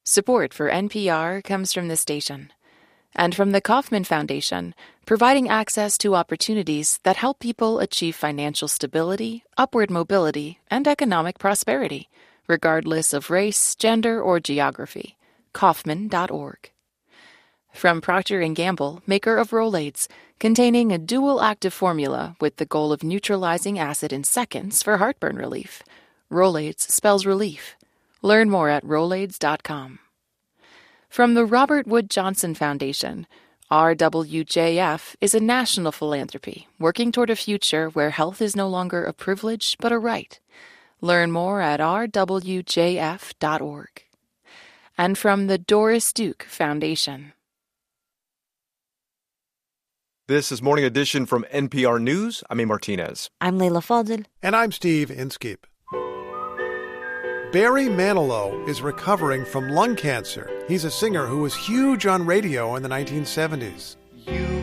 Support for NPR comes from this station and from the Kauffman Foundation, providing access to opportunities that help people achieve financial stability, upward mobility, and economic prosperity, regardless of race, gender, or geography. Kauffman.org. From Procter & Gamble, maker of Rolaids, containing a dual active formula with the goal of neutralizing acid in seconds for heartburn relief. Rolaids spells relief. Learn more at Rolaids.com. From the Robert Wood Johnson Foundation, RWJF is a national philanthropy working toward a future where health is no longer a privilege but a right. Learn more at rwjf.org. And from the Doris Duke Foundation. This is Morning Edition from NPR News. I'm A. Martinez. I'm Leila Fadel. And I'm Steve Inskeep. Barry Manilow is recovering from lung cancer. He's a singer who was huge on radio in the 1970s.